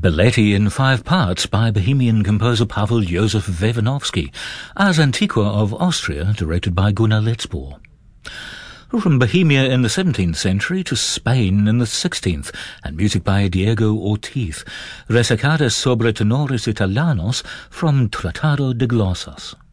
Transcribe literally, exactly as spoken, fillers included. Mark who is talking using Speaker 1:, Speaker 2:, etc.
Speaker 1: Balletti in five parts by Bohemian composer Pavel Joseph Vevanovsky, as Antiqua of Austria, directed by Gunnar Letzbohr. From Bohemia in the seventeenth century to Spain in the sixteenth, and music by Diego Ortiz, Resacadas sobre tenores italianos from Tratado de Glosas.